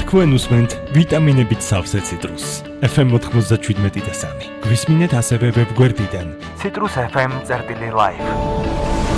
თქვენ უსმენთ ვიტამინებით სავსე ციტრუსს. FM 97.3. გვისმინეთ ასევე ვებგვერდიდან citrusfm.live.